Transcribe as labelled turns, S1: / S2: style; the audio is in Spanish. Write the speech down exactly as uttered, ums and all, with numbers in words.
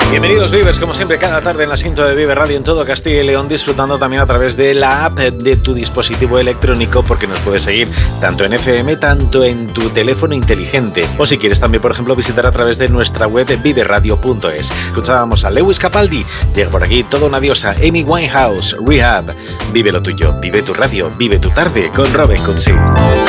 S1: Bienvenidos Vivers, como siempre, cada tarde en la cinta de Vive Radio en todo Castilla y León, disfrutando también a través de la app de tu dispositivo electrónico, porque nos puedes seguir tanto en F M, tanto en tu teléfono inteligente. O si quieres también, por ejemplo, visitar a través de nuestra web vive radio punto es. Escuchábamos a Lewis Capaldi, llega por aquí toda una diosa, Amy Winehouse, Rehab. Vive lo tuyo, vive tu radio, vive tu tarde con Robin Cutsi.